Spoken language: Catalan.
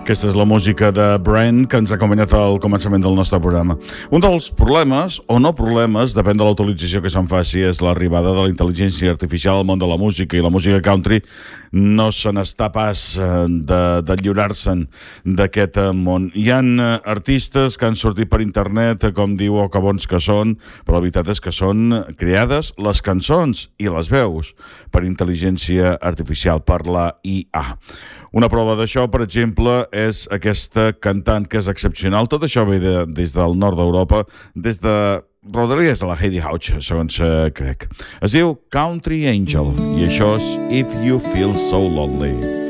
Aquesta és la música de Brent que ens ha acompanyat al començament del nostre programa. Un dels problemes, o no problemes, depèn de la utilització que se'n faci, és l'arribada de la intel·ligència artificial al món de la música, i la música country no se n'està pas de lliurar-se'n d'aquest món. Hi han artistes que han sortit per internet, com diu, o que bons que són, però la veritat és que són creades les cançons i les veus per intel·ligència artificial, per la IA. Una prova d'això, per exemple, és aquesta cantant que és excepcional. Tot això ve des del nord d'Europa, des de Rodalies de la Heidi Hauch, segons crec. Es diu Country Angel, i això és If You Feel So Lonely.